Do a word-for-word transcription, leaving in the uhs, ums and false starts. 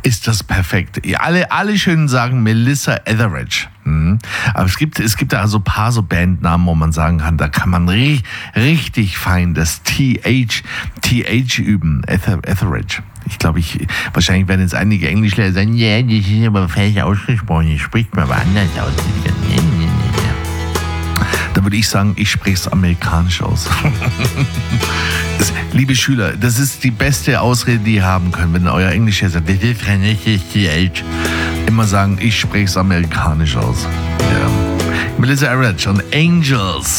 ist das perfekt. Alle, alle schön sagen Melissa Etheridge. Mhm. Aber es gibt, es gibt da so ein paar so Bandnamen, wo man sagen kann, da kann man ri- richtig fein das T H, T H üben. Ether, Etheridge. Ich glaube, ich, wahrscheinlich werden jetzt einige Englischlehrer sagen, ja, das ist aber falsch ausgesprochen, das spricht man aber anders aus. Da würde ich sagen, ich spreche es amerikanisch aus. Das, liebe Schüler, das ist die beste Ausrede, die ihr haben könnt, wenn euer Englisch sagt, das ist kein echtes T H. Immer sagen, ich spreche es amerikanisch aus. Ja. Melissa Etheridge und Angels.